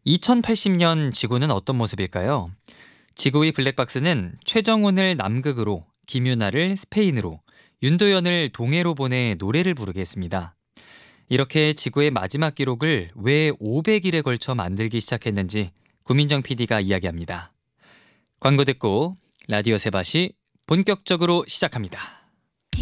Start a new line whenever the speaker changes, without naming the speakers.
2080년 지구는 어떤 모습일까요? 지구의 블랙박스는 최정훈을 남극으로, 김유나를 스페인으로, 윤도현을 동해로 보내 노래를 부르게 했습니다. 이렇게 지구의 마지막 기록을 왜 500일에 걸쳐 만들기 시작했는지 구민정 PD가 이야기합니다. 광고 듣고 라디오 세바시 본격적으로 시작합니다.